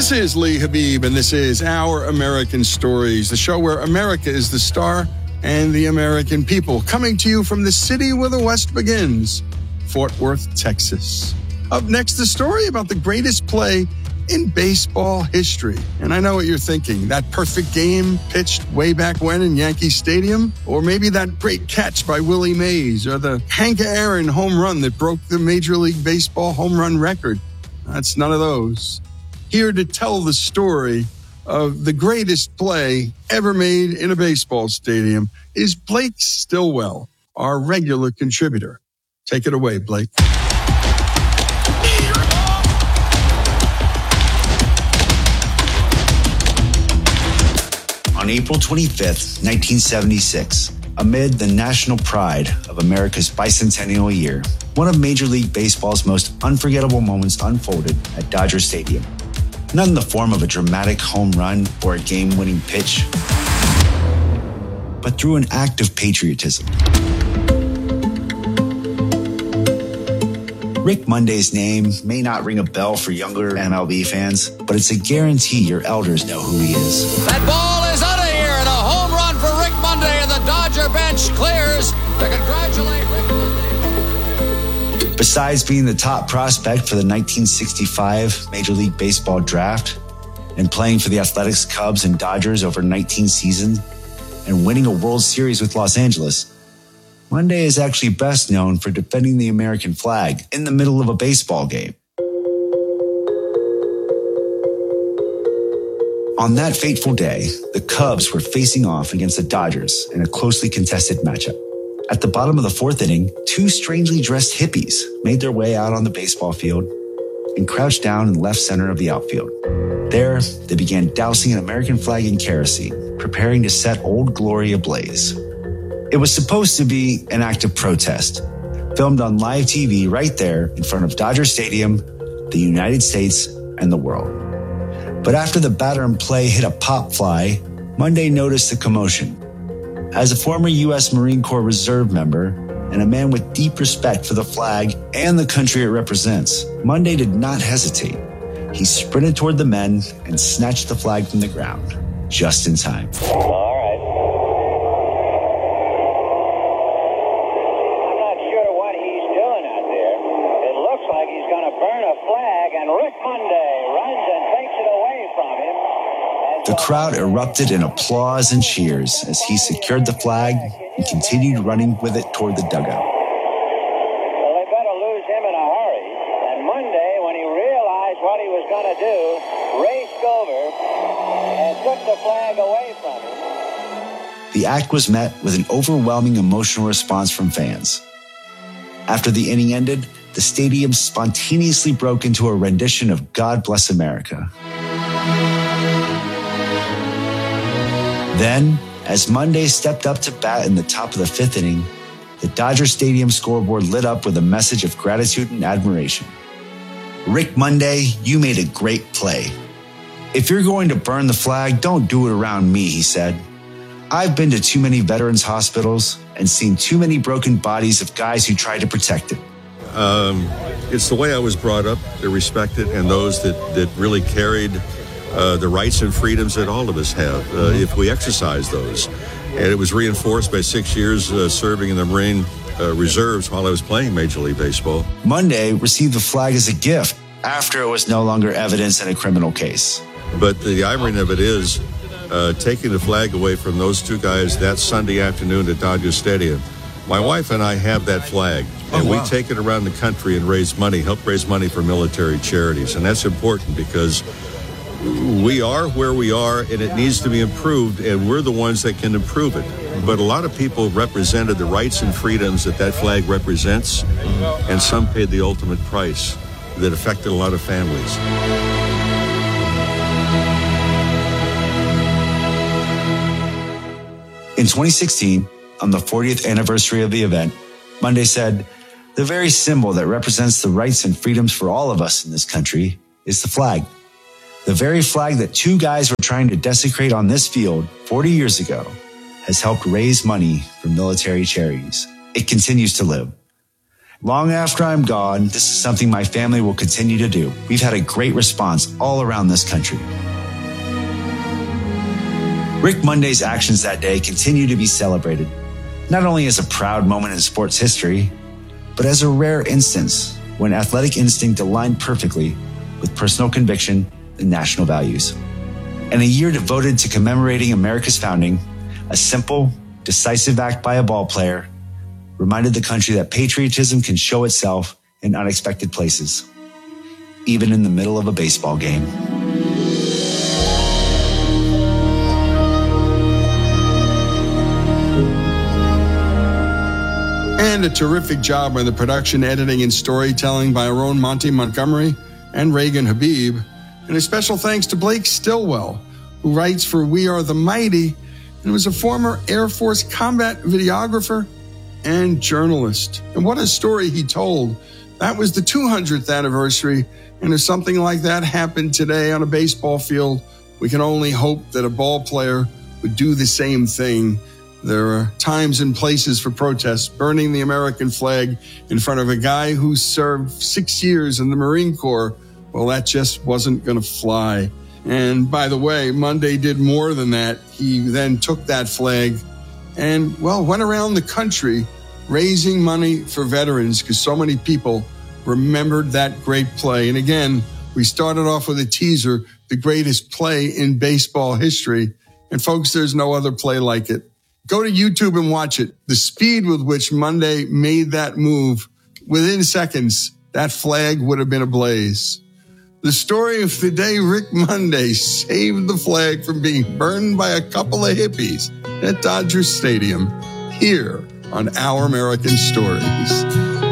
This is Lee Habib, and this is Our American Stories, the show where America is the star and the American people, coming to you from the city where the West begins, Fort Worth, Texas. Up next, the story about the greatest play in baseball history. And I know what you're thinking, that perfect game pitched way back when in Yankee Stadium, or maybe that great catch by Willie Mays, or the Hank Aaron home run that broke the Major League Baseball home run record. That's none of those. Here to tell the story of the greatest play ever made in a baseball stadium is Blake Stillwell, our regular contributor. Take it away, Blake. On April 25th, 1976, amid the national pride of America's bicentennial year, one of Major League Baseball's most unforgettable moments unfolded at Dodger Stadium. Not in the form of a dramatic home run or a game-winning pitch, but through an act of patriotism. Rick Monday's name may not ring a bell for younger MLB fans, but it's a guarantee your elders know who he is. That ball is out of here, and a home run for Rick Monday, and the Dodger bench clears to congratulate Rick Monday. Besides being the top prospect for the 1965 Major League Baseball draft and playing for the Athletics, Cubs, and Dodgers over 19 seasons and winning a World Series with Los Angeles, Monday is actually best known for defending the American flag in the middle of a baseball game. On that fateful day, the Cubs were facing off against the Dodgers in a closely contested matchup. At the bottom of the fourth inning, two strangely dressed hippies made their way out on the baseball field and crouched down in left center of the outfield. There, they began dousing an American flag in kerosene, preparing to set Old Glory ablaze. It was supposed to be an act of protest, filmed on live TV right there in front of Dodger Stadium, the United States, and the world. But after the batter in play hit a pop fly, Monday noticed the commotion. As a former U.S. Marine Corps Reserve member and a man with deep respect for the flag and the country it represents, Monday did not hesitate. He sprinted toward the men and snatched the flag from the ground, just in time. All right. I'm not sure what he's doing out there. It looks like he's going to burn a flag, and Rick Monday runs and takes it away from him. The crowd erupted in applause and cheers as he secured the flag and continued running with it toward the dugout. Well, they better lose him in a hurry. And Monday, when he realized what he was going to do, raced over and took the flag away from him. The act was met with an overwhelming emotional response from fans. After the inning ended, the stadium spontaneously broke into a rendition of God Bless America. Then, as Monday stepped up to bat in the top of the fifth inning, the Dodger Stadium scoreboard lit up with a message of gratitude and admiration. Rick Monday, you made a great play. If you're going to burn the flag, don't do it around me, he said. I've been to too many veterans' hospitals and seen too many broken bodies of guys who tried to protect it. It's the way I was brought up, to respect it, and those that really carried the rights and freedoms that all of us have if we exercise those. And it was reinforced by 6 years serving in the Marine Reserves while I was playing Major League Baseball. Monday received the flag as a gift after it was no longer evidence in a criminal case. But the irony of it is taking the flag away from those two guys that Sunday afternoon at Dodger Stadium. My wife and I have that flag, and we take it around the country and help raise money for military charities. And that's important because we are where we are, and it needs to be improved, and we're the ones that can improve it. But a lot of people represented the rights and freedoms that flag represents, and some paid the ultimate price that affected a lot of families. In 2016, on the 40th anniversary of the event, Monday said, "The very symbol that represents the rights and freedoms for all of us in this country is the flag. The very flag that two guys were trying to desecrate on this field 40 years ago has helped raise money for military charities. It continues to live. Long after I'm gone, this is something my family will continue to do. We've had a great response all around this country. Rick Monday's actions that day continue to be celebrated, not only as a proud moment in sports history, but as a rare instance when athletic instinct aligned perfectly with personal conviction and national values. And a year devoted to commemorating America's founding, a simple, decisive act by a ball player reminded the country that patriotism can show itself in unexpected places, even in the middle of a baseball game. And a terrific job on the production, editing, and storytelling by our own Monty Montgomery and Reagan Habib. And a special thanks to Blake Stillwell, who writes for We Are the Mighty and was a former Air Force combat videographer and journalist. And what a story he told. That was the 200th anniversary. And if something like that happened today on a baseball field, we can only hope that a ball player would do the same thing. There are times and places for protests, burning the American flag in front of a guy who served 6 years in the Marine Corps. Well, that just wasn't going to fly. And by the way, Monday did more than that. He then took that flag and, well, went around the country raising money for veterans because so many people remembered that great play. And again, we started off with a teaser, the greatest play in baseball history. And folks, there's no other play like it. Go to YouTube and watch it. The speed with which Monday made that move, within seconds, that flag would have been ablaze. The story of the day Rick Monday saved the flag from being burned by a couple of hippies at Dodger Stadium, here on Our American Stories.